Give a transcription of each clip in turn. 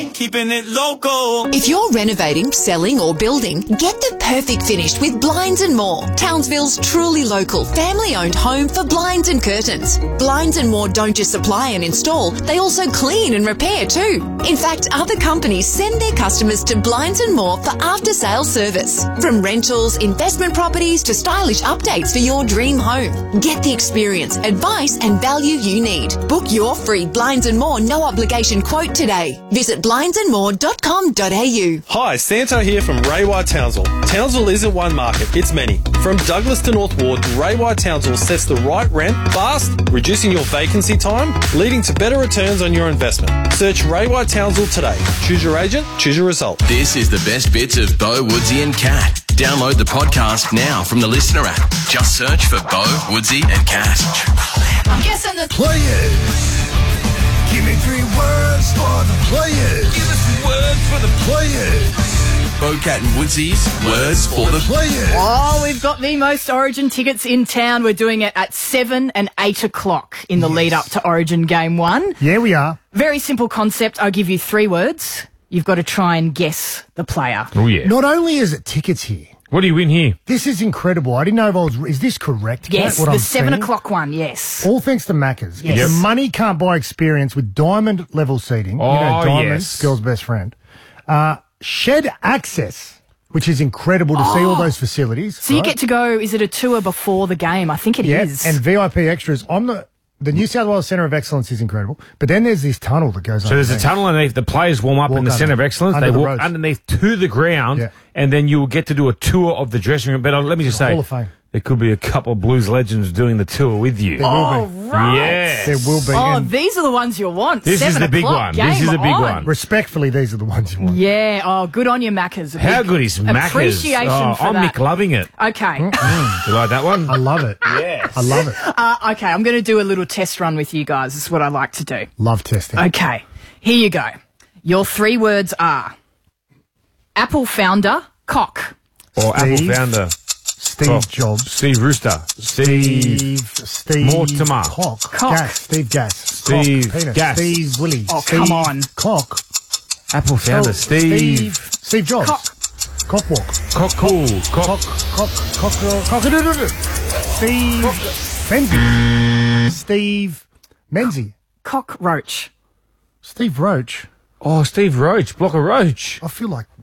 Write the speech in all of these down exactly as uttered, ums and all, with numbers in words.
Keeping it local. If you're renovating, selling or building, get the perfect finish with Blinds and More. Townsville's truly local, family-owned home for blinds and curtains. Blinds and More don't just supply and install, they also clean and repair too. In fact, other companies send their customers to Blinds and More for after-sale service. From rentals, investment properties to stylish updates for your dream home. Get the experience, advice and value you need. Book your free Blinds and More no obligation quote today. Visit blinds and more dot com dot a u. Hi, Santo here from Ray White Townsville. Townsville isn't one market, it's many. From Douglas to North Ward, Ray White Townsville sets the right rent fast, reducing your vacancy time, leading to better returns on your investment. Search Ray White Townsville today. Choose your agent, choose your result. This is the best bits of Bo, Woodsy and Cat. Download the podcast now from the Listener app. Just search for Bo, Woodsy and Cat. I'm guessing the Players. Give me three words for the players. Give us some words for the Players. Bo, Cat and Woodsy's words for the Players. Oh, we've got the most Origin tickets in town. We're doing it at seven and eight o'clock in the Yes. lead up to Origin Game one. Yeah, we are. Very simple concept. I'll give you three words. You've got to try and guess the player. Oh, yeah. Not only is it tickets here, What do you win here? this is incredible. I didn't know if I was... Is this correct, Kat, Yes, what the I'm seven seeing? o'clock one, yes. All thanks to Macca's. Yes. If the money can't buy experience with diamond level seating, you Oh, know, Diamond, yes. girl's best friend, uh, shed access, which is incredible to see all those facilities. So you right? get to go, is it a tour before the game? I think it is. Yeah, and V I P extras. I'm the... The New South Wales Centre of Excellence is incredible, but then there's this tunnel that goes So there's a underneath. tunnel underneath. The players warm up Walk in the under. Centre of Excellence. Under They the walk ropes. underneath to the ground, Yeah. and then you will get to do a tour of the dressing room. But uh, let me just say, Hall of Fame. there could be a couple of Blues legends doing the tour with you. There will Oh, be. right. Yes. There will be. Oh, and these are the ones you want. This is Seven the big o'clock, one. This game is the big on. one. respectfully, these are the ones you want. Yeah, oh, good on you, Maccas. A How big good is Macca's? Appreciation Oh, for I'm that. McLoving it. Okay. You like that one? I love it. Yes. I love it. Uh, okay, I'm going to do a little test run with you guys. This is what I like to do. Love testing. Okay, here you go. Your three words are Apple founder, cock. Or Apple Steve. founder. Steve Oh, Jobs. Steve Rooster. Steve. Steve. Steve. Mortimer. Cock. Cock. Gas. Steve Gas. Steve Cock. Penis. Gas. Steve Willie. Oh, Steve come on. Cock. Apple founder. Oh, Steve. Steve Jobs. Cock. Cockwalk. Cock cool. Cock. Cock. Cock. Cock. Cock. Steve. Menzie. Steve. Menzie. Cockroach. Steve Roach. Oh, Steve Roach. Blocker Roach. I feel like.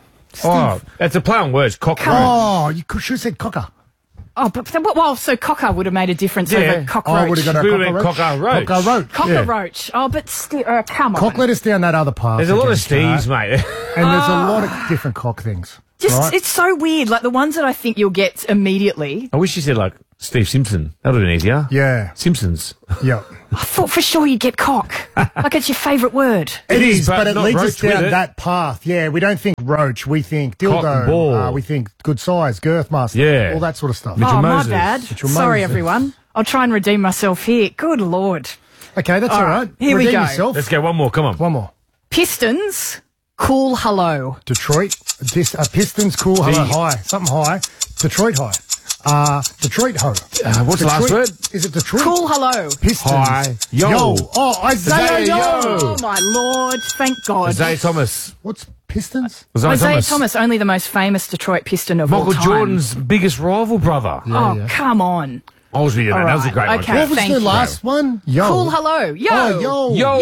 Oh, that's a play on words. Cock Roach. Oh, you could, should have said cocker. Oh, but, but well, so cocker would have made a difference Yeah. over Oh, cockroach. would have got a Would have been cockroach. cockroach. Cockroach. Cockroach. Oh, but sti- uh, come on. Cock led us down that other path. There's a lot of again, Steves, Kat. mate. And there's a lot of different cock things. Just right? it's so weird. Like the ones that I think you'll get immediately. I wish you said like Steve Simpson. That would have been easier. Yeah. Simpsons. Yeah. I thought for sure you'd get cock. Like it's your favourite word. It It is, is, but, but it not leads us roach with down it. that path. Yeah, we don't think roach. We think Cock and dildo. ball. Uh, we think good size, girth master. Yeah. All that sort of stuff. Mitchell Oh, Moses. my bad. Mitchell Sorry, Moses. everyone. I'll try and redeem myself here. Good Lord. Okay, that's All all right, right. here we Redeem go. yourself. Let's go one more. Come on. One more. Pistons, cool hello. Detroit. Dis, uh, Pistons, cool, hello, The- high. Something high. Detroit high. Uh, Detroit ho. Uh, what's the last Detroit- word? Is it Detroit? Cool hello. Pistons. High. Yo. Yo. Oh, Isaiah, Isaiah Yo. Yo. Oh, my Lord. Thank God. Isaiah Thomas. What's Pistons? Isaiah, Isaiah Thomas. Thomas, only the most famous Detroit Piston of all Michael time. Jordan's biggest rival brother. Oh, yeah. come on. I was reading that. All That was a right, great okay. one. What was thank the you. last one? Yo. Cool hello. Yo. Oh, yo. Yo.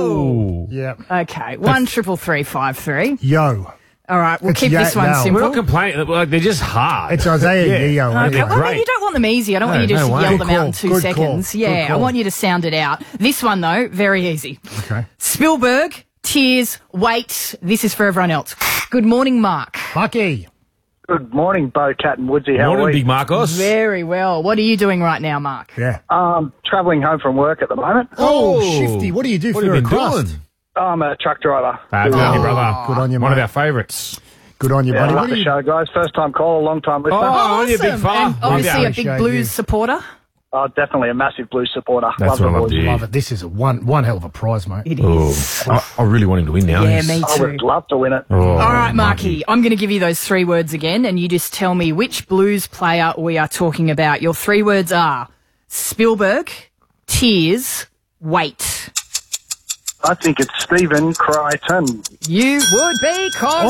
Yo. Yeah. Okay. One triple three five three. Yo. All right. We'll It's keep ya- this one yo. We're simple. not complaining. Like, they're just hard. It's Isaiah Yeah. Yo. Okay. isn't Okay, it? well, I mean, great. you don't want them easy. I don't want you No, to just no way. yell Good them out call, in two good seconds. call, Yeah, good I call. want you to sound it out. This one, though, very easy. Okay. Spielberg, tears, wait. This is for everyone else. Good morning, Mark. Bucky. Good morning, Bo, Cat and Woodsy. How Morning, are we? Big Marcos. Very well. What are you doing right now, Mark? Yeah. Um, travelling home from work at the moment. Oh, Oh. Shifty. What do you do What for have a you been crust? doing? I'm a truck driver. Ah, good on you, brother. Good on you, One of mate. our favourites. Good on you, Yeah, buddy. love What do the you... show, guys. First time caller, long time listener. Oh, Oh, on you, big Awesome. fella. And obviously a Appreciate big blues you. supporter. definitely a massive blues supporter. That's love what I the love boys. to hear. Love it. This is a one one hell of a prize, mate. It Oh, is. I, I really want him to win now. Yeah, He's- me I too. would love to win it. Oh, All right, Marky, I'm going to give you those three words again, and you just tell me which blues player we are talking about. Your three words are Spielberg, tears, wait. I think it's Stephen Crichton. You would be correct.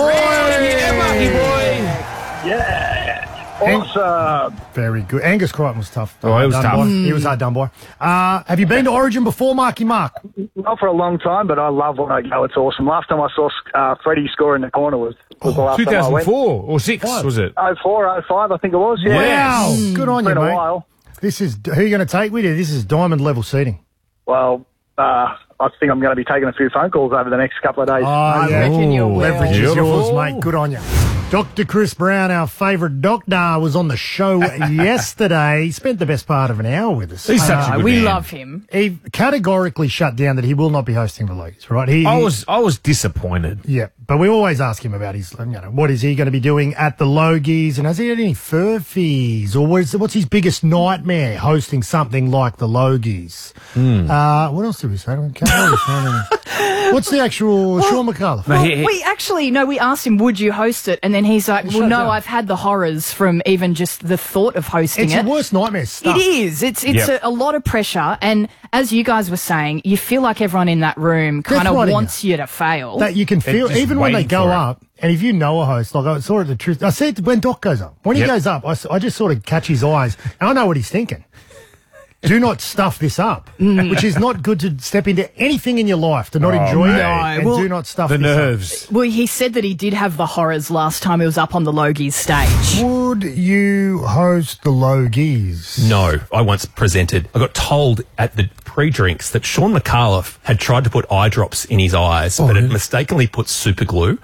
Yeah. Awesome. Very good. Angus Crichton was tough. Oh, he was Done tough. by. He was hard done by. Uh, have you been to Origin before, Marky Mark? Not for a long time, but I love when I go. It's awesome. Last time I saw uh, Freddie score in the corner was, was the last two time I thousand went. four or six, was it? oh four, oh five, I think it was. Yeah. Wow. Good on It's you, been a mate. while. This is, who are you going to take with you? This is diamond level seating. Well, uh, I think I'm going to be taking a few phone calls over the next couple of days. Oh, I yeah. reckon you will. Leverage is Beautiful. yours, mate. Good on you. Doctor Chris Brown, our favourite doctor, was on the show yesterday. He spent the best part of an hour with us. He's such Uh, a good we man. love him. He categorically shut down that he will not be hosting the leagues, right? He, I he- was I was disappointed. Yeah, but we always ask him about his, you know, what is he going to be doing at the Logies, and has he had any furfies, or what is, what's his biggest nightmare hosting something like the Logies? Hmm. Uh, what else did we say? I can't remember. What's the actual Sean McAuliffe? No, Well, he- he- we actually, no, we asked him, would you host it? And then he's like, well, shut no, down. I've had the horrors from even just the thought of hosting It's it. the worst nightmare stuff. It is. It's it's Yep. a, a lot of pressure, and as you guys were saying, you feel like everyone in that room kind That's of right, wants you to fail. That you can feel, just even when they waiting go for it. up, and if you know a host, like I saw it the truth, I see it when Doc goes up. When he Yep. goes up, I, s- I just sort of catch his eyes, and I know what he's thinking. Do not stuff this up, which is not good to step into anything in your life, to not Oh, enjoy mate. it, and No, well, do not stuff The this up. nerves. well, he said that he did have the horrors last time he was up on the Logies stage. Would you host the Logies? No, I once presented. I got told at the pre-drinks that Sean McAuliffe had tried to put eye drops in his eyes, but had mistakenly put super glue.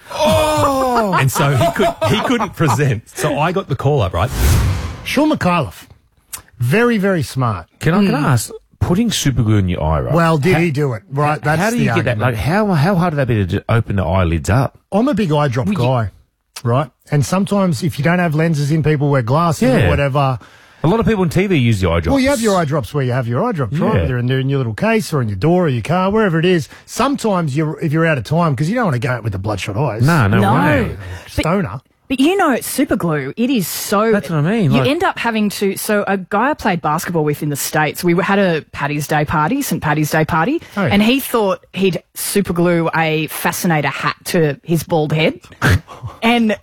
Oh! And so he could he couldn't present. So I got the call up, right? Sean McAuliffe, very, very smart. Can I, can I ask, putting super glue in your eye, right? Well, did How- he do it? Right, that's how do the you get that? argument. Like, how how hard would that be to just open the eyelids up? I'm a big eye drop guy, right? And sometimes if you don't have lenses in, people wear glasses Yeah. or whatever. A lot of people on T V use the eye drops. Well, you have your eye drops where you have your eye drops, right? Yeah. They're in, in your little case or in your door or your car, wherever it is. Sometimes you're, if you're out of time, because you don't want to go out with the bloodshot eyes. No, no, No. way. Stoner. But you know, super glue, it is so... That's what I mean, You like- end up having to... So a guy I played basketball with in the States, we had a Paddy's Day party, Saint Paddy's Day party, Oh, yeah. and he thought he'd super glue a fascinator hat to his bald head. and...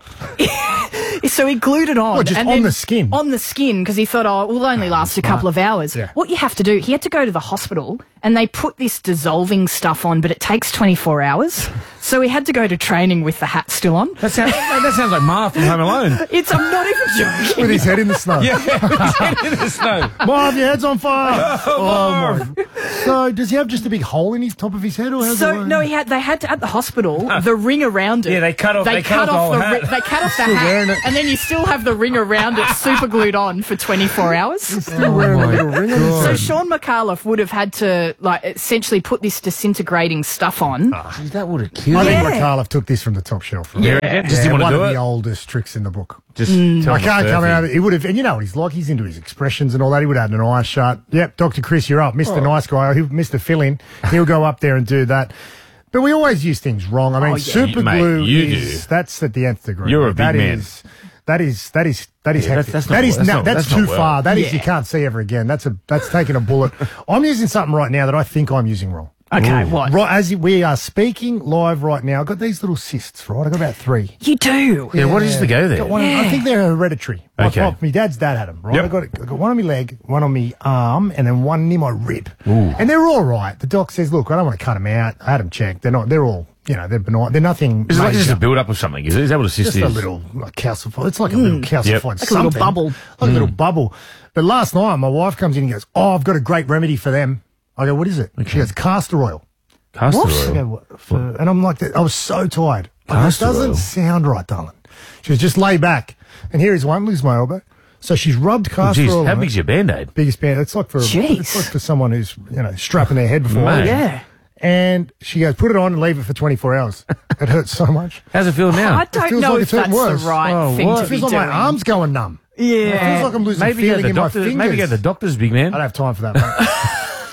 So he glued it on. What, just and on then- the skin? On the skin, because he thought, oh, it will only last a couple of hours. Yeah. What you have to do, he had to go to the hospital, and they put this dissolving stuff on, but it takes twenty-four hours. So he had to go to training with the hat still on. That sounds, that sounds like Marv from Home Alone. It's, I'm not even joking. With his head in the snow. Yeah, in the snow. Marv, your head's on fire. Oh, Marv. my. So does he have just a big hole in his top of his head? Or how's it So work? no, he had. They had to at the hospital the ring around it. Yeah, they cut off- they cut off the the whole ri- hat. they cut off the wearing hat, it. and then you still have the ring around it, super glued on for twenty-four hours. Still wearing a little ring on his So head. Sean McAuliffe would have had to like essentially put this disintegrating stuff on. Geez, that would have killed I me. think Yeah. McAuliffe took this from the top shelf. Right? Yeah, just Yeah, didn't one want to of do the it. oldest tricks in the book. Just tell I him can't it's come surfing. out of it. He would have, and you know what he's like. He's into his expressions and all that. He would have had an eye shut. Yep, Doctor Chris, you're up. Mister Oh. Nice Guy, he, Mister Fill-In, he'll go up there and do that. But we always use things wrong. I mean, Oh, yeah. super Mate, glue you is, do. that's at the nth degree. You're a That big man. is- That is, that is, that is Yeah, that's- hectic. that's not That is, well- that's no, not- that's that's too not well. far. That is, Yeah. you can't see ever again. That's a, that's taking a bullet. I'm using something right now that I think I'm using wrong. Okay, what? Right, as we are speaking live right now, I've got these little cysts, right? I've got about three. You do. Yeah, what is the go there? Got one, I think they're hereditary. My, Okay. pop- my dad's dad had them, right? Yep. I got, I got one on my leg, one on my arm, and then one near my rib. And they're all right. The doc says, look, I don't want to cut them out. I had them checked. They're not, they're all, you know, they're benign. They're nothing Is it like just major. a build up of something? Is, it? Is that what a cyst Just is? a little like, calcified. It's like a little calcified Yep. Like a little something. bubble. Like a little bubble. But last night, my wife comes in and goes, oh, I've got a great remedy for them. I go, what is it? She goes, castor oil. Castor I oil. go, what? For, and I'm like, I was so tired. Like, that Castor doesn't oil. sound right, darling. She goes, just lay back. And here is one, lose my elbow. So she's rubbed Oh, castor geez, oil how on big's it. your band-aid? Biggest band. It's like for Jeez. it's like for someone who's, you know, strapping their head before. Mate. Yeah. And she goes, put it on and leave it for twenty-four hours. It hurts so much. How's it feel now? I don't feels know like if it's hurting that's worse. the right Oh, thing what? to It be feels like doing. my arm's going numb. Yeah. It feels like I'm losing Maybe go feeling to the in my doctor. fingers. Maybe go to the doctor's, big man. I don't have time for that, mate.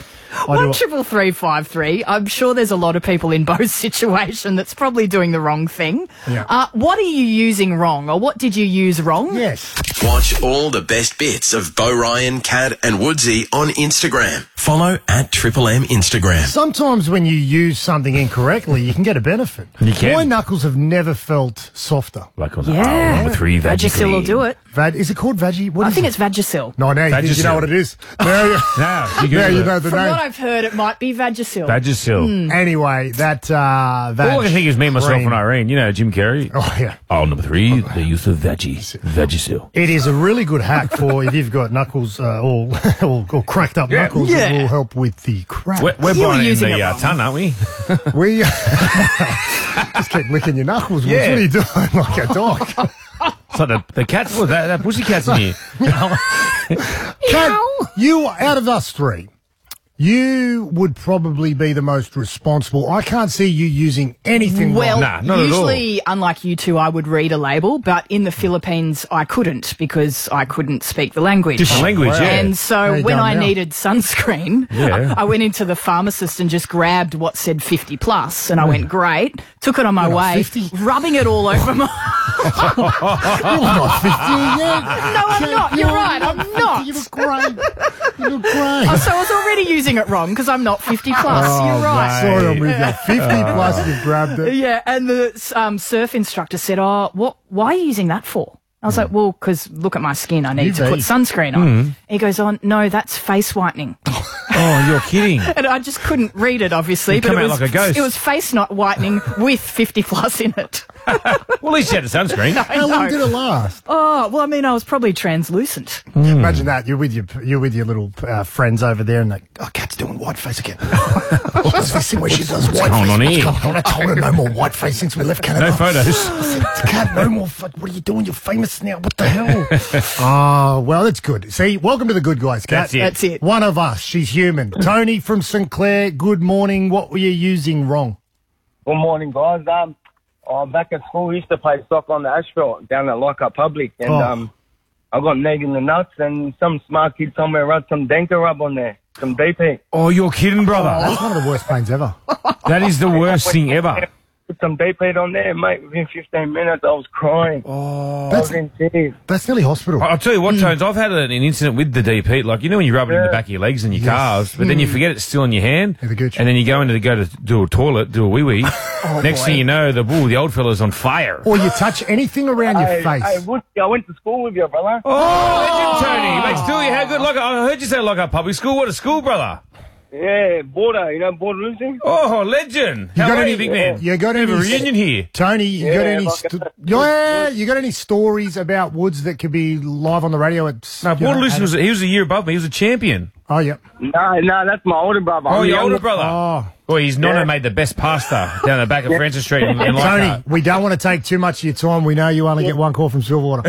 One triple three five three. I'm sure there's a lot of people in Beau's situation that's probably doing the wrong thing. Yeah. Uh, what are you using wrong, or what did you use wrong? Yes. Watch all the best bits of Bo Ryan, Cat and Woodsy on Instagram. Follow at Triple M Instagram. Sometimes when you use something incorrectly, you can get a benefit. You can. My knuckles have never felt softer. Like on the Yeah. oh, number three, Vagisil will do it. Vag- is it called Vagi? What I is think it? it's Vagisil. No, now you, think you know Vagisil. what it is. Now you, No, you, now you Google know it. the From name. what I've heard, it might be Vagisil. Vagisil. Anyway, that uh, Vag All I can think is me, myself, cream. and Irene. You know, Jim Carrey. Oh, yeah. Oh, number three, the use of veggies. Vagisil. It is a really good hack for if you've got knuckles uh, all, all, all cracked up Yeah. knuckles. Yeah. It will help with the crack. We're, we're You were buying in using the it uh, wrong. ton, aren't we? We just keep licking your knuckles. Woods. Yeah. What are you doing like a dog? It's like the, the cat's, well, that, that pussy cat's in here. Kat, you, out of us three, you would probably be the most responsible. I can't see you using anything Well, wrong. Nah, not at all. usually, unlike you two, I would read a label, but in the Philippines, I couldn't because I couldn't speak the language. Different language, wow. yeah. And so How you when going I now? needed sunscreen, Yeah. I, I went into the pharmacist and just grabbed what said fifty plus, and I went, great, took it on my You're not way, fifty? rubbing it all over my... You're not fifty yet. No, I'm not. You're right, I'm not. You look great. You look great. Oh, so I was already using it wrong because I'm not fifty plus. Oh, You're right. Sorry, I'm with you. fifty plus, you grabbed it. Yeah, and the um, surf instructor said, "Oh, what? Why are you using that for?" I was like, "Well, because look at my skin. I need U V. to put sunscreen on." He goes, "Oh, no, that's face whitening." Oh, you're kidding. And I just couldn't read it, obviously. You but come it out was, like a ghost. It was face not whitening with fifty plus in it. Well, at least you had the sunscreen. How long did it last? Oh, well, I mean, I was probably translucent. Imagine that. You're with your you're with your little uh, friends over there, and they, oh, Kat's doing white face again. What's this thing where she does white going face? on What's here? going on? I told her no more white face since we left Canada. No photos. Kat, no more. F- what are you doing? You're famous now. What the hell? Oh, well, that's good. See, welcome to the good guys, Kat. That's it. That's it. One of us. She's human. Tony from St Clair. Good morning. What were you using wrong? Good morning, guys. Um, I'm back at school. We used to play soccer on the asphalt down at Lockup Public, and Oh. um, I got neg in the nuts, and some smart kid told me to rub some Denka rub on there, some D P. Oh, you're kidding, brother. That's one of the worst pains ever. That is the worst thing ever. Put some D P on there, mate. Within fifteen minutes, I was crying. Oh, I was in tears. That's nearly hospital. I'll tell you what, Tones, I've had an incident with the D P. Like, you know when you rub it in the back of your legs and your calves, but then you forget it's still in your hand, Yeah, the gooch. and then you go in to go to do a toilet, do a wee-wee. Next thing you know, the ooh, the old fella's on fire. Or you touch anything around your Hey, face. hey, Woody, I went to school with you, brother. Oh, legend, Tony. Mate, still, you had good luck. I heard you say lock up public school. What a school, brother. Yeah, Border. You know Border Lucy? Oh, legend. How got are any- you, big man? You got We have any a reunion here. Tony, you got Yeah, any? like St- a- yeah, you got any stories about Woods that could be live on the radio? At No, you know, Waterloo at- was he was a year above me. He was a champion. Oh yeah. No, no, that's my older brother. Oh, I'm your older younger. brother. Oh, Well, his nonna Yeah. made the best pasta down the back of Francis Street in, in Tony, Leichhardt. we don't want to take too much of your time. We know you only get one call from Silverwater.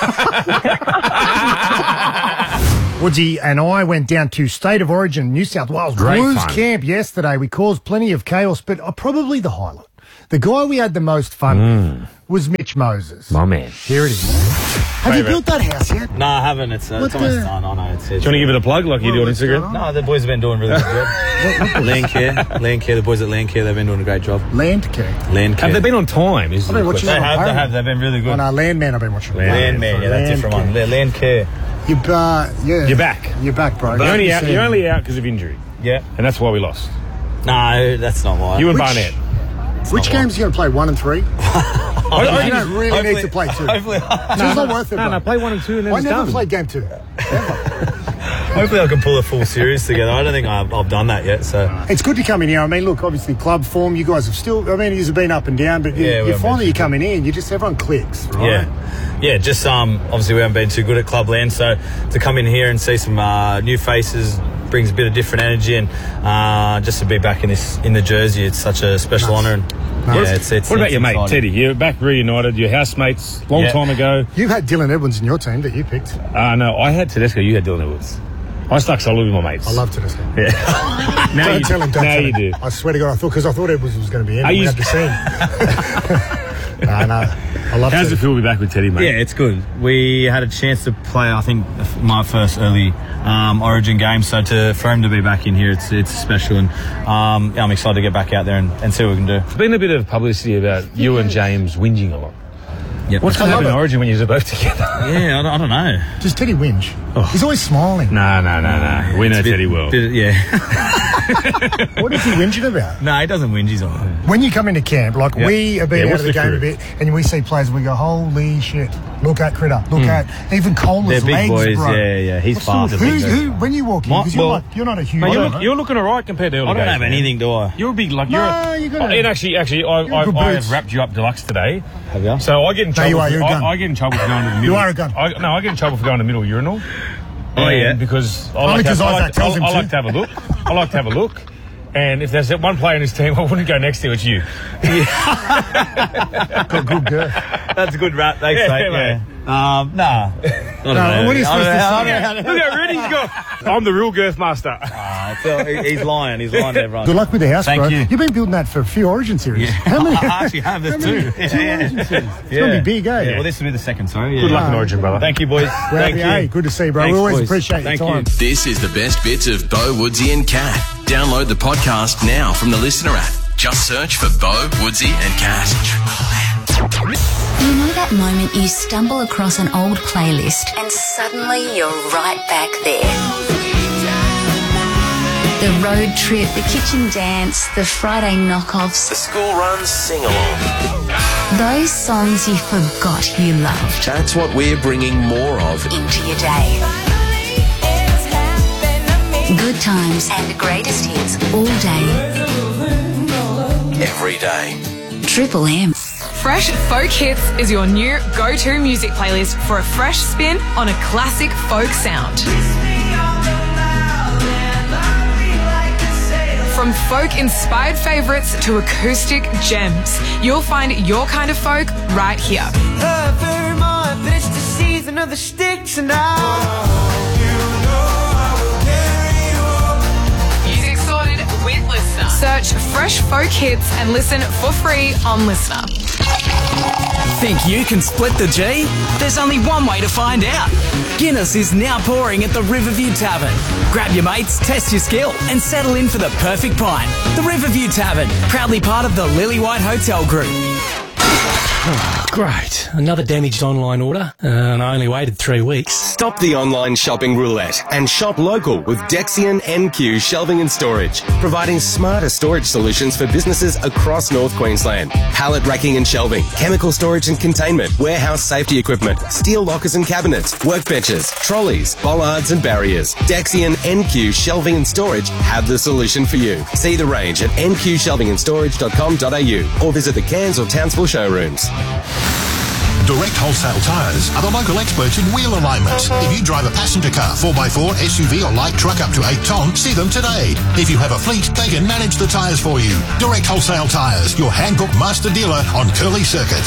Woodsy and I went down to State of Origin, New South Wales Great Blues fun. Camp yesterday. We caused plenty of chaos, but uh, probably the highlight, the guy we had the most fun with, was Mitch Moses. My man. Here it is. Have you built that house yet? No, I haven't. It's, uh, it's What almost the- done. I know. It's, Do it's, you want to give it a plug like you do on what's going Instagram? on? no, the boys have been doing a really good job. Land Care. Land Care. The boys at Land Care, they've been doing a great job. Land care. Land Care. Have they been on time? Is I've the been watching question. They it on have, they Parrot. have. They've been really good. Oh, no, Landman I've been watching. Land Man, yeah, that's a different one. La- Land Care. You, uh, yeah. You're back. You're back, bro. You're only You out, said- you're only out because of injury, Yeah. and that's why we lost. No, that's not why. You and Which- Barnett. Which games are you going to play? One and three? I, I you just- don't really hopefully- need to play two. Hopefully, Two is not worth it, no, bro. no, play one and two, and then I it's never done. played game two. hopefully I can pull a full series together. I don't think I've, I've done that yet. So It's good to come in here. I mean, look, obviously club form, you guys have still, I mean, you've been up and down, but you, Yeah, we you haven't finally been you're coming in, you just, everyone clicks, right? yeah, yeah. Just um, obviously we haven't been too good at Clubland, so to come in here and see some uh, new faces brings a bit of different energy, and uh, just to be back in this in the jersey, it's such a special honour. And yeah, it's, it's What about it's your mate, exciting. Teddy? You're back reunited, your housemates, long Yeah. time ago. You had Dylan Edwards in your team that you picked. Uh, no, I had Tedesco, you had Dylan Edwards. I stuck solid with my mates. I love Tedesco. Yeah. now Don't you, tell him, don't now tell you him. do. I swear to God, I thought, because I thought Edwards was going to be in. I We used- had the scene. No, no. I love How's Teddy. it feel to be back with Teddy, mate? Yeah, it's good. We had a chance to play, I think, my first early um, Origin game. So to for him to be back in here, it's it's special, and um, yeah, I'm excited to get back out there and, and see what we can do. There's been a bit of publicity about you and James whinging a lot. Yep. What's going to happen in Origin when you're both together? Yeah, I don't, I don't know. Does Teddy whinge? Oh. He's always smiling. No, no, no, no. We know It's a bit- Teddy well. bit- yeah. What is he whinging about? No, he doesn't whinge. He's all right. When you come into camp, like Yeah. we have been Yeah, out what's of the, the game crew? a bit, and we see players, we go, holy shit, look at Critter, look Mm. at even Cola's They're big legs, boys, bro. yeah, yeah, he's What's fast. the- They're Who's, big who, guys. when you walk in, My- because you're, well- like, you're not a huge Mate, you're, guy, look, right? you're looking all right compared to early I don't days, have man. anything, do I? You're a big, like, No, you're a, you gotta- Oh, and actually, actually, I, You're I, good I boots. have wrapped you up deluxe today. Have you? So I get in No, trouble. you are, for, you're a gun. I, I get in trouble for going to the middle. You are a gun. I, no, I get in trouble for going to the middle urinal. Oh, And yeah. Because I Only like, to have, 'cause I, Isaac like, tells I, him I to. like to have a look. I like to have a look. And if there's that one player in his team I wouldn't go next to, it's you. Got good girth. That's a good rap. Thanks, Yeah, mate. mate. Yeah. Um, nah. I don't know. what are you supposed to I don't know, say? I don't know. Look how ready he's got. I'm the real girth master. Ah, so he- he's lying. He's lying to everyone. Good luck with the house, Thank bro. you. You've been building that for a few Origin series. How many? I actually have this how many- too. Two Yeah, Origin yeah. series. It's going to be big, eh? Yeah, well, this will be the second, sorry. Yeah. Good luck in Origin, brother. Thank you, boys. We're Thank happy, you. eh? Good to see you, bro. Thanks, we always boys. appreciate Thank your time. you. This is the best bits of Bo, Woodsy and Cat. Download the podcast now from the Listener app. Just search for Bo, Woodsy and Cat. You know that moment you stumble across an old playlist and suddenly you're right back there? The road trip, the kitchen dance, the Friday knockoffs. The school runs sing-along. Those songs you forgot you loved That's what we're bringing more of. into your day. Good times and the greatest hits all day. Every day. Triple M. Fresh Folk Hits is your new go-to music playlist for a fresh spin on a classic folk sound. From folk-inspired favourites to acoustic gems, you'll find your kind of folk right here. Vermont, but it's the season of the sticks and I. Music sorted with Listener. Search Fresh Folk Hits and listen for free on Listener. Think you can split the G? There's only one way to find out. Guinness is now pouring at the Riverview Tavern. Grab your mates, test your skill, and settle in for the perfect pint. The Riverview Tavern, proudly part of the Lily White Hotel Group. Great. Another damaged online order, uh, and I only waited three weeks. Stop the online shopping roulette and shop local with Dexian N Q Shelving and Storage, providing smarter storage solutions for businesses across North Queensland. Pallet racking and shelving, chemical storage and containment, warehouse safety equipment, steel lockers and cabinets, workbenches, trolleys, bollards and barriers. Dexian N Q Shelving and Storage have the solution for you. See the range at n q shelving and storage dot com dot a u or visit the Cairns or Townsville showrooms. Direct Wholesale Tyres are the local experts in wheel alignment. If you drive a passenger car, four by four, S U V or light truck up to eight tonne, see them today. If you have a fleet, they can manage the tyres for you. Direct Wholesale Tyres, your Hancock master dealer on Curly Circuit.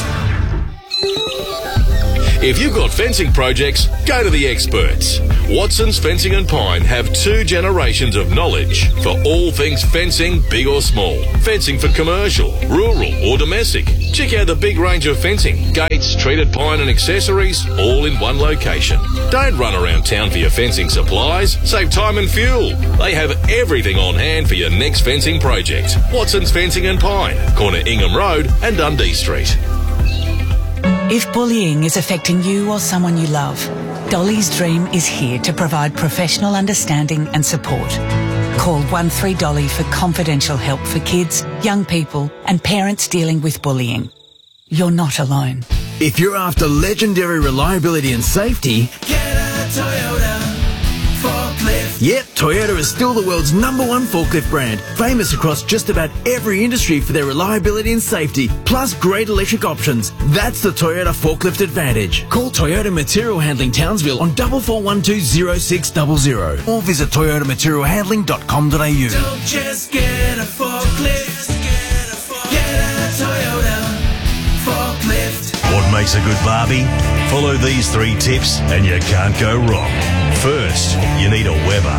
If you've got fencing projects, go to the experts. Watson's Fencing and Pine have two generations of knowledge for all things fencing, big or small. Fencing for commercial, rural or domestic. Check out the big range of fencing, gates, treated pine and accessories, all in one location. Don't run around town for your fencing supplies. Save time and fuel. They have everything on hand for your next fencing project. Watson's Fencing and Pine, corner Ingham Road and Dundee Street. If bullying is affecting you or someone you love, Dolly's Dream is here to provide professional understanding and support. Call one three Dolly for confidential help for kids, young people and parents dealing with bullying. You're not alone. If you're after legendary reliability and safety, get a Toyota forklift. Yep, Toyota is still the world's number one forklift brand, famous across just about every industry for their reliability and safety, plus great electric options. That's the Toyota Forklift Advantage. Call Toyota Material Handling Townsville on four four one two zero six zero zero or visit toyota material handling dot com dot a u. Don't just get a forklift, get a, get a Toyota forklift. What makes a good barbie? Follow these three tips and you can't go wrong. First, you need a Weber.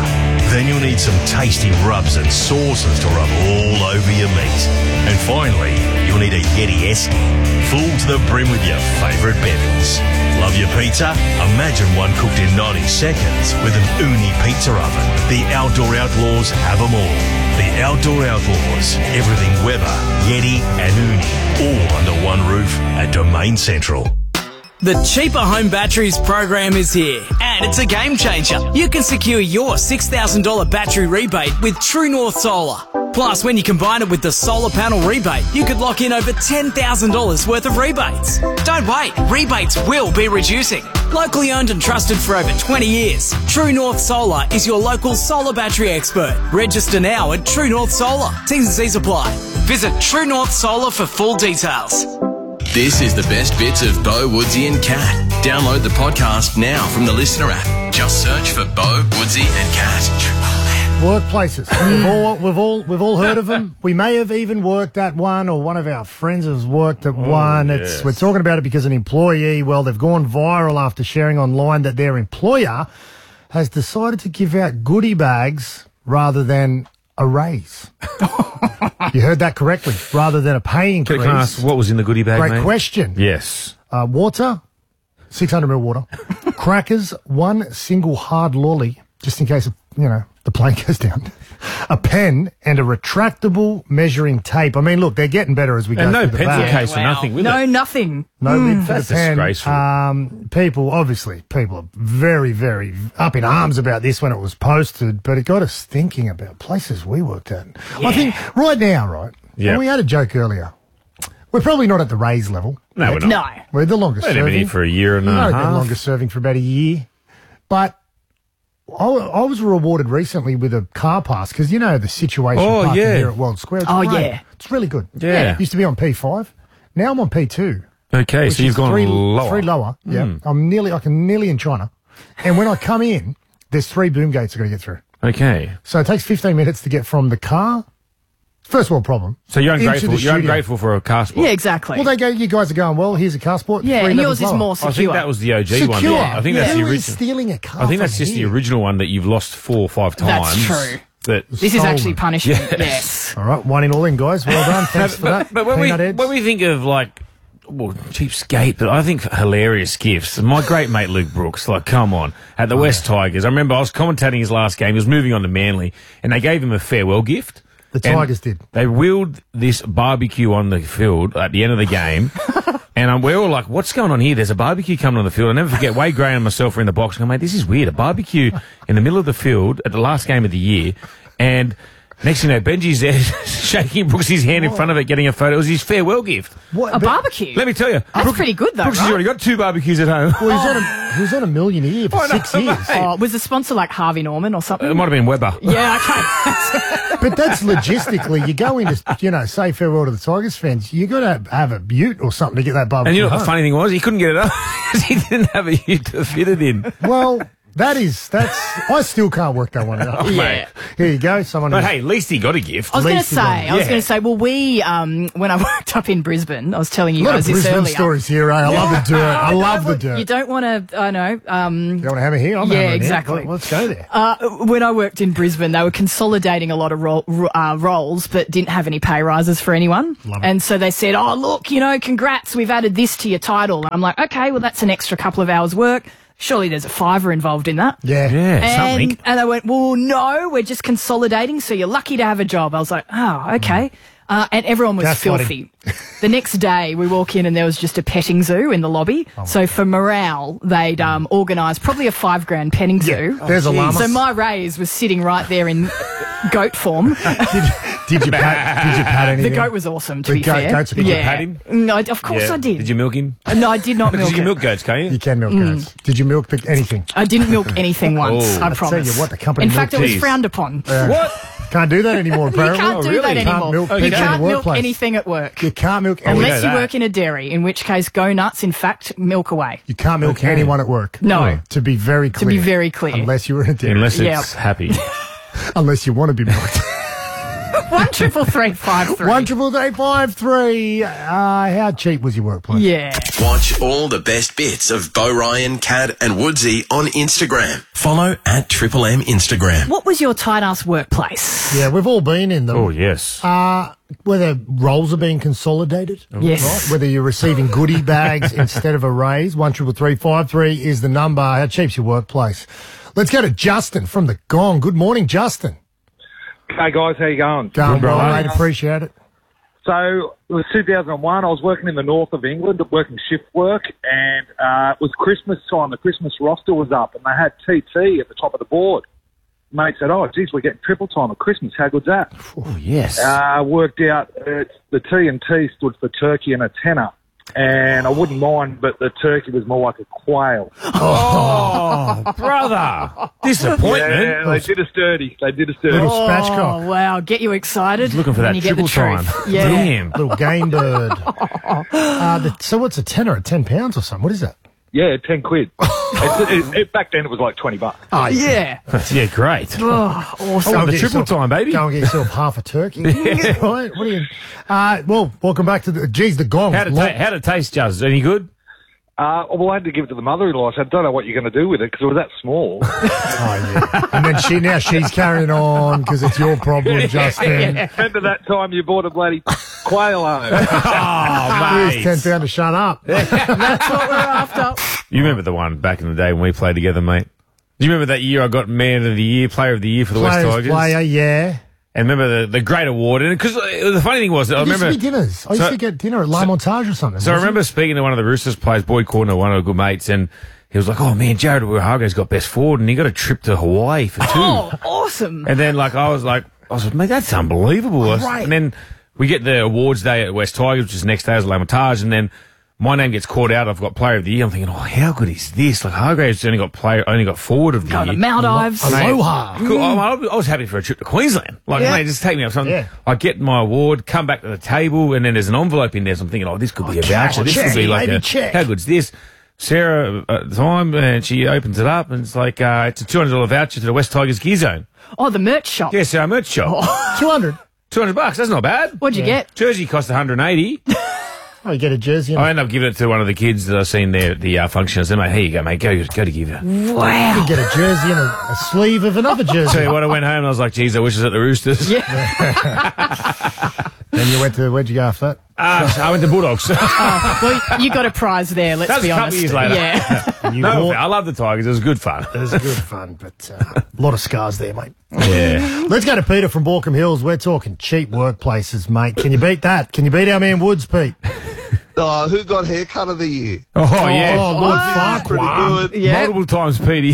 Then you'll need some tasty rubs and sauces to rub all over your meat. And finally, you'll need a Yeti Esky, full to the brim with your favourite bevies. Love your pizza? Imagine one cooked in ninety seconds with an Uni pizza oven. The Outdoor Outlaws have them all. The Outdoor Outlaws, everything Weber, Yeti and Uni, all under one roof at Domain Central. The Cheaper Home Batteries program is here, and it's a game changer. You can secure your six thousand dollars battery rebate with True North Solar. Plus, when you combine it with the solar panel rebate, you could lock in over ten thousand dollars worth of rebates. Don't wait, rebates will be reducing. Locally owned and trusted for over twenty years, True North Solar is your local solar battery expert. Register now at True North Solar. T's and C's apply. Visit True North Solar for full details. This is the best bits of Bo, Woodsy and Cat. Download the podcast now from the Listener app. Just search for Bo, Woodsy and Cat. Workplaces. we've all we've all we've all heard of them. We may have even worked at one, or one of our friends has worked at Oh, one. yes. It's we're talking about it because an employee, well, they've gone viral after sharing online that their employer has decided to give out goodie bags rather than a raise. You heard that correctly. Rather than a pay increase. Can I ask what was in the goodie bag, Great mate? question. Yes. Uh, water, six hundred mil water. Crackers, one single hard lolly, just in case, you know, the plane goes down. A pen and a retractable measuring tape. I mean, look, they're getting better as we And go no through the pencil bag. case or nothing with No, it. nothing. No Mm. lid for That's the pen. disgraceful. Um, people, obviously, people are very, very up in arms about this when it was posted, but it got us thinking about places we worked at. I think right now, right? Yeah. And we had a joke earlier. We're probably not at the raise level. No, we're not. No. We're the longest They've been serving. here for a year and a No, half. been longest serving for about a year. But I, I was rewarded recently with a car pass because you know the situation Oh, parking yeah. here at World Square. It's Oh, great. yeah. It's really good. Yeah. Used to be on P five. Now I'm on P two. Okay, which so you've is gone three, lower. Three lower. Yeah. Mm. I'm nearly, I can nearly in China. And when I come in, there's three boom gates I've got to get through. Okay. So it takes fifteen minutes to get from the car. First world problem. So you're into ungrateful. the You're studio. ungrateful for a car sport. Yeah, exactly. Well, they go, you guys are going, well, here's a car sport. Yeah, three and levels yours is lower. more I secure. think that was the O G one. Secure. Yeah, I think that's Who the is original. stealing a car I think from that's just the here? original one that you've lost four or five That's times. true. That This is Stolen. actually punishment. Yes. Yes. All right, one in all in, guys. Well done. Thanks for that. But when we, Peanut heads. when we think of like, well, cheapskate, but I think hilarious gifts. My great mate Luke Brooks, like, come on, at the Oh, West Tigers. I remember I was commentating his last game. He was moving on to Manly, and they gave him a farewell gift. The And Tigers did. They wheeled this barbecue on the field at the end of the game. And um, we're all like, what's going on here? There's a barbecue coming on the field. I never forget, Wade Gray and myself were in the box and I'm like, this is weird. A barbecue in the middle of the field at the last game of the year. And next thing you know, Benji's there shaking Brooks' hand in front of it, getting a photo. It was his farewell gift. What? A but- barbecue. Let me tell you. That's pretty good, though, Brooks has right? already got two barbecues at home. Well, he's on a, he was on a million a year for I know, six years. mate. Oh, was the sponsor like Harvey Norman or something? It might have been Weber. Yeah, okay. But that's logistically, you go in to, you know, say farewell to the Tigers fans, you got to have a butte or something to get that barbecue And you know what home. the funny thing was? He couldn't get it up because he didn't have a ute to fit it in. Well, that is, that's, I still can't work that one out. Oh, mate. Here you go, someone But who's- hey, at least he got a gift. I was going to least he got say, it. I was Yeah. going to say, well, we, um, when I worked up in Brisbane, I was telling you a lot guys of this Brisbane earlier. stories here, eh? I love the dirt. I love the You dirt. don't want to, I know. Um, You want to hammer here? I'm yeah, hammering here. exactly. Well, let's go there. Uh, when I worked in Brisbane, they were consolidating a lot of ro- ro- uh, roles, but didn't have any pay rises for anyone. Love it. And so they said, oh, look, you know, congrats, we've added this to your title. And I'm like, okay, well, that's an extra couple of hours work. Surely there's a fiver involved in that. Yeah. Yeah, And, something. and they went, well, no, we're just consolidating, so you're lucky to have a job. I was like, oh, okay. Uh, and everyone was Gaslighting. filthy. The next day, we walk in and there was just a petting zoo in the lobby. Oh, so for morale, they'd um, organised probably a five grand petting zoo. there's a llama. So my raise was sitting right there in goat form. Did, did you pat? Did you pat The anything? goat was awesome, to The be goat- fair. goats are Did you yeah. pat him? No, of course Yeah. I did. Did you milk him? Uh, No, I did not Because milk you can it. milk goats, can't you? You can milk goats. Did you milk the, anything? I didn't milk anything once, Oh. I I promise. tell you what, the company In fact, it milk was teas. frowned upon. Yeah. What? Can't do that anymore, You apparently. can't do really? that You can't anymore. milk you people in can't the milk workplace. anything at work. You can't milk Oh, we anyone. Unless know you that. work in a dairy, in which case, go nuts. In fact, milk away. You can't milk Okay. anyone at work. No. To be very To clear. be very clear. Unless you were in a dairy. Unless Yeah. it's happy. Unless you want to be milked. One triple three five three. One triple three five three. Uh, how cheap was your workplace? Yeah. Watch all the best bits of Bo Ryan, Cat and Woodsy on Instagram. Follow at Triple M Instagram. What was your tight ass workplace? Yeah, we've all been in them. Oh, yes. Uh, whether roles are being consolidated. Yes. Right? Whether you're receiving goodie bags instead of a raise. One triple three five three is the number. How cheap's your workplace? Let's go to Justin from the Gong. Good morning, Justin. Hey guys, how you going? Going well, mate. Appreciate it. So it was two thousand one. I was working in the north of England, working shift work, and uh, it was Christmas time. The Christmas roster was up, and they had T T at the top of the board. Mate said, "Oh, geez, we're getting triple time at Christmas. How good's that?" Oh, yes. Uh, worked out uh, the T and T stood for turkey and a tenner. And I wouldn't mind, but the turkey was more like a quail. Oh, brother. Disappointment. Yeah, they did us dirty. They did us dirty. Little Oh, spatchcock. wow. Get you excited. Looking for and that you get the triple truth. time. Yeah. Damn. Little game bird. uh, the, so what's a tenner at ten pounds or something? What is that? Yeah, ten quid. it, it, it, back then it was like twenty bucks. Oh, Yeah. Yeah, great. Oh, awesome. Oh, the get triple yourself- time, baby. Go and get yourself half a turkey. Right? What are you? Uh, well, welcome back to the. Geez, the Gong. How did, ta- how did it taste, Juz? Any good? Uh, well, I had to give it to the mother-in-law. I said, I don't know what you're going to do with it because it was that small. Oh, yeah. And then she now she's carrying on because it's your problem, Justin. End of that time, you bought a bloody quail home. Oh, Here's ten pound to shut up. That's what we're after. You remember the one back in the day when we played together, mate? Do you remember that year I got Man of the Year, Player of the Year for the West Players Tigers? player, yeah. And remember the, the great award. And because the funny thing was, I It used remember. to be dinners. I used so- to get dinner at La Montage or something. So I wasn't remember speaking to one of the Roosters players, Boyd Cordner, one of our good mates, and he was like, "Oh man, Jared Uhago's got best forward, and he got a trip to Hawaii for two." Oh, awesome. And then like I was like, I was like, "Mate, that's unbelievable!" Right. And then we get the awards day at West Tigers, which is the next day as La Montage, and then my name gets called out. I've got Player of the Year. I'm thinking, oh, how good is this? Like Hargraves only got player, only got Forward of the Going Year. to Maldives. Mate, Aloha. Cool. I, I was happy for a trip to Queensland. Like, Yeah. mate, just take me up something. Yeah. I get my award, come back to the table, and then there's an envelope in there. So I'm thinking, oh, this could be a cash, voucher. This check, could be like maybe a, check. how good's this? Sarah at the time, and she opens it up, and it's like, uh, it's a two hundred dollars voucher to the West Tigers Gear Zone. Oh, the merch shop. Yes, our merch shop. two hundred. two hundred bucks, that's not bad. What'd you get? Jersey cost one hundred eighty. Oh, you get a jersey. And I ended up giving it to one of the kids that I seen there at the uh, function. I said, mate, here you go, mate. Go, go to give you. Wow. you get a jersey and a, a sleeve of another jersey. Tell you what, I went home and I was like, geez, I wish I was at the Roosters. Yeah. Then you went to, where'd you go after that? Ah, so I went to Bulldogs. Oh, well, you got a prize there, let's That was be a couple honest. years later. Yeah. You no, bought- I love the Tigers. It was good fun. It was good fun, but uh, a lot of scars there, mate. Yeah. Let's go to Peter from Borkham Hills. We're talking cheap workplaces, mate. Can you beat that? Can you beat our man Woods, Pete? Oh, who got haircut of the year? Oh, yeah. Oh, Lord That's pretty Farquhar. good. Yeah. Multiple times, Petey.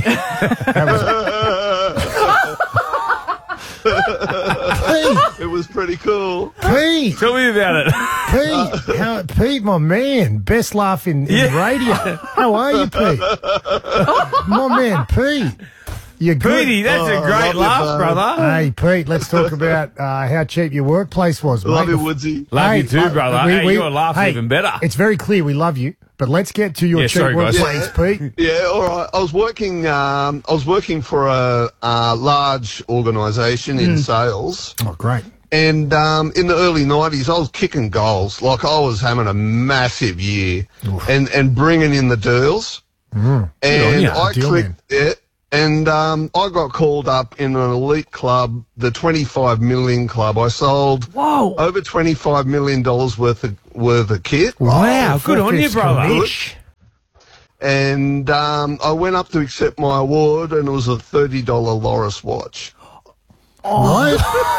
It was pretty cool. Pete, Tell me about it. Pete, how, Pete, my man, best laugh in, in Yeah. radio. How are you, Pete? My man, Pete. You're good. Petey, that's a Oh, great love you, laugh, bud. brother. Hey, Pete, let's talk about uh, how cheap your workplace was, mate. Love you, Woodsy. Love Hey, you too, uh, brother. we- hey, we- your laugh hey, even better. It's very clear we love you, but let's get to your Yeah, cheap sorry, guys. workplace, Pete. Yeah, all right. I was working. Um, I was working for a, a large organisation in sales, Oh, great. and um, in the early nineties, I was kicking goals. Like I was having a massive year, and and bringing in the deals. Mm. And you. I Deal, clicked it, and um, I got called up in an elite club, the twenty-five million club. I sold Whoa. over twenty-five million dollars worth of worth of kit. Wow, good on you, Fifth brother. commish. And um, I went up to accept my award, and it was a thirty dollar Loris watch. What?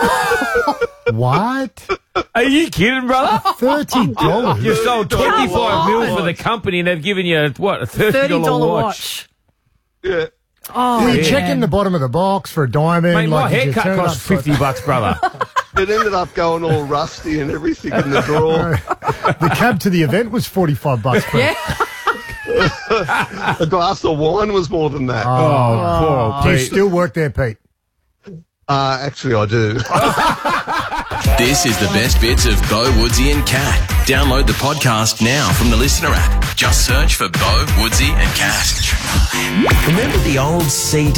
What? Are you kidding, brother? Thirty dollars. You sold twenty-five mil for the company and they've given you, what, a thirty thirty dollar dollar watch. watch. Yeah. Oh, Were you Yeah. checking the bottom of the box for a diamond? Mate, my like, did you haircut turn cost up for- fifty bucks, brother. It ended up going all rusty and everything in the drawer. The cab to the event was forty-five bucks. Pete. yeah. A glass of wine was more than that. Oh, Do poor you Pete. still work there, Pete? Uh, actually, I do. This is the best bits of Bo, Woodsy and Cat. Download the podcast now from the Listener app. Just search for Bo, Woodsy and Cat. Remember the old C D?